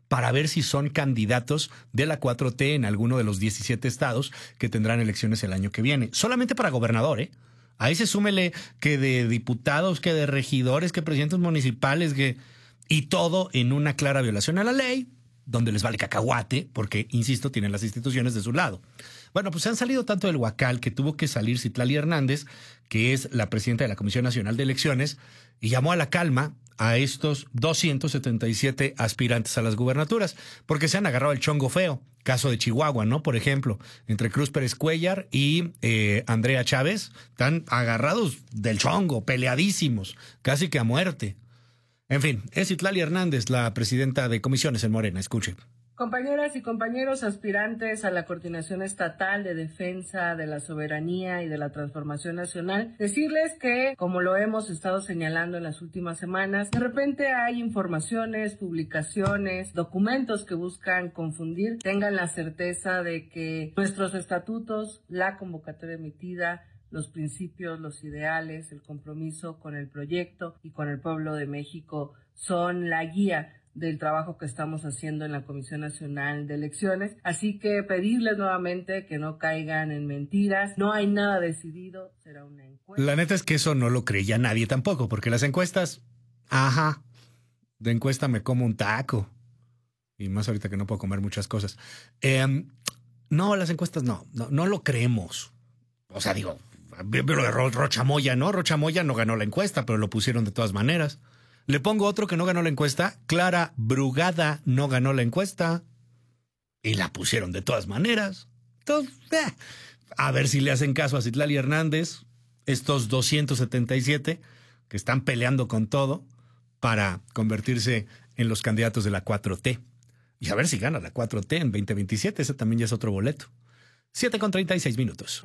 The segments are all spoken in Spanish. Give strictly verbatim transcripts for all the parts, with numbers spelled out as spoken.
para ver si son candidatos de la cuatro T en alguno de los diecisiete estados que tendrán elecciones el año que viene. Solamente para gobernador, ¿eh? A ese súmele que de diputados, que de regidores, que presidentes municipales, que... y todo en una clara violación a la ley, donde les vale cacahuate, porque, insisto, tienen las instituciones de su lado. Bueno, pues se han salido tanto del huacal que tuvo que salir Citlali Hernández, que es la presidenta de la Comisión Nacional de Elecciones, y llamó a la calma a estos doscientos setenta y siete aspirantes a las gubernaturas, porque se han agarrado el chongo feo. Caso de Chihuahua, ¿no? Por ejemplo, entre Cruz Pérez Cuellar y eh, Andrea Chávez, están agarrados del chongo, peleadísimos, casi que a muerte. En fin, es Citlali Hernández, la presidenta de comisiones en Morena. Escuche. Compañeras y compañeros aspirantes a la Coordinación Estatal de Defensa de la Soberanía y de la Transformación Nacional, decirles que, como lo hemos estado señalando en las últimas semanas, de repente hay informaciones, publicaciones, documentos que buscan confundir. Tengan la certeza de que nuestros estatutos, la convocatoria emitida, los principios, los ideales, el compromiso con el proyecto y con el pueblo de México son la guía del trabajo que estamos haciendo en la Comisión Nacional de Elecciones. Así que pedirles nuevamente que no caigan en mentiras. No hay nada decidido, será una encuesta. La neta es que eso no lo creía nadie tampoco, porque las encuestas, ajá, de encuesta me como un taco. Y más ahorita que no puedo comer muchas cosas. Eh, no, las encuestas no, no, no lo creemos. O sea, digo, lo de Ro- Rocha Moya, ¿no? Rocha Moya no ganó la encuesta, pero lo pusieron de todas maneras. Le pongo otro que no ganó la encuesta. Clara Brugada no ganó la encuesta. Y la pusieron de todas maneras. Entonces, eh, a ver si le hacen caso a Citlali Hernández, estos doscientos setenta y siete que están peleando con todo para convertirse en los candidatos de la cuatro T. Y a ver si gana la cuatro T en veinte veintisiete. Ese también ya es otro boleto. siete con treinta y seis minutos.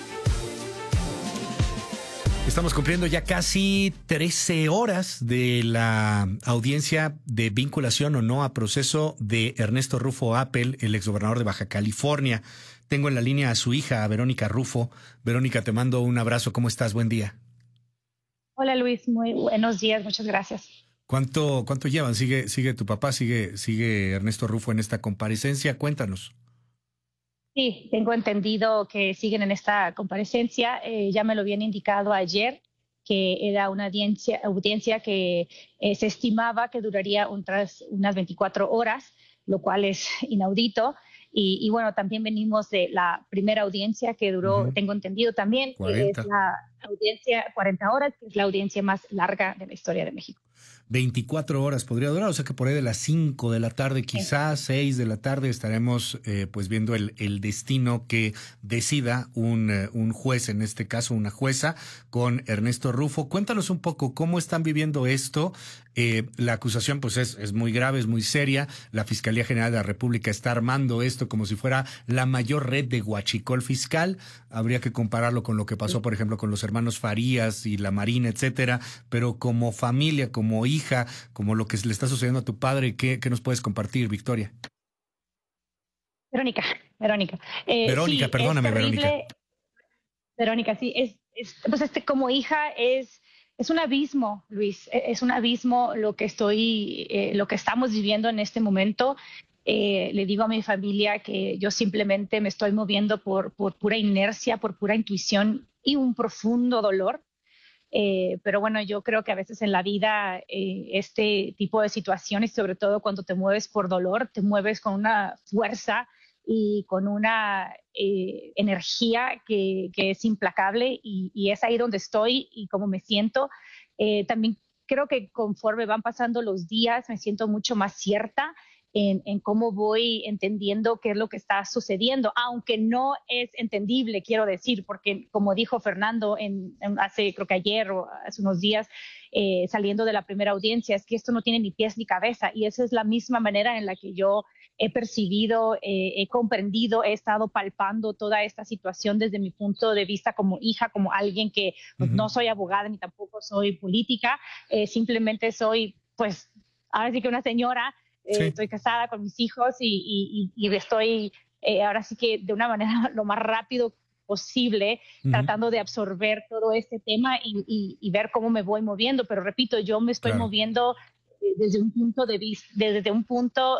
Estamos cumpliendo ya casi trece horas de la audiencia de vinculación o no a proceso de Ernesto Rufo Appel, el exgobernador de Baja California. Tengo en la línea a su hija, a Verónica Rufo. Verónica, te mando un abrazo. ¿Cómo estás? Buen día. Hola Luis, muy buenos días, muchas gracias. ¿Cuánto, cuánto llevan? ¿Sigue, sigue tu papá? ¿Sigue, sigue Ernesto Rufo en esta comparecencia? Cuéntanos. Sí, tengo entendido que siguen en esta comparecencia. Eh, ya me lo habían indicado ayer, que era una audiencia, audiencia que eh, se estimaba que duraría unas, unas veinticuatro horas, lo cual es inaudito. Y, y bueno, también venimos de la primera audiencia que duró, uh-huh. tengo entendido también, cuarenta. Que es la audiencia cuarenta horas, que es la audiencia más larga de la historia de México. veinticuatro horas podría durar, o sea que por ahí de las cinco de la tarde, quizás seis de la tarde, estaremos eh, pues viendo el, el destino que decida un, eh, un juez, en este caso una jueza, con Ernesto Rufo. Cuéntanos un poco cómo están viviendo esto. Eh, la acusación pues es, es muy grave, es muy seria. La Fiscalía General de la República está armando esto como si fuera la mayor red de huachicol fiscal. Habría que compararlo con lo que pasó, por ejemplo, con los hermanos Farías y la Marina, etcétera. Pero como familia, como hija, como lo que le está sucediendo a tu padre, ¿qué, qué nos puedes compartir, Victoria? Verónica, Verónica. Eh, Verónica, sí, perdóname, Verónica. Verónica, sí, es, es, pues este, como hija es, es un abismo, Luis, es un abismo lo que estoy, eh, lo que estamos viviendo en este momento. Eh, le digo a mi familia que yo simplemente me estoy moviendo por, por pura inercia, por pura intuición y un profundo dolor. Eh, pero bueno, yo creo que a veces en la vida eh, este tipo de situaciones, sobre todo cuando te mueves por dolor, te mueves con una fuerza y con una eh, energía que, que es implacable y, y es ahí donde estoy y cómo me siento. Eh, también creo que conforme van pasando los días me siento mucho más cierta En, en cómo voy entendiendo qué es lo que está sucediendo, aunque no es entendible, quiero decir, porque como dijo Fernando en, en hace, creo que ayer o hace unos días, eh, saliendo de la primera audiencia, es que esto no tiene ni pies ni cabeza, y esa es la misma manera en la que yo he percibido, eh, he comprendido, he estado palpando toda esta situación desde mi punto de vista como hija, como alguien que pues, uh-huh. no soy abogada ni tampoco soy política, eh, simplemente soy, pues, ahora sí que una señora. Eh, sí. Estoy casada con mis hijos y, y, y estoy eh, ahora sí que de una manera lo más rápido posible uh-huh. tratando de absorber todo este tema y, y, y ver cómo me voy moviendo, pero repito, yo me estoy claro. moviendo desde un punto de vista, desde un punto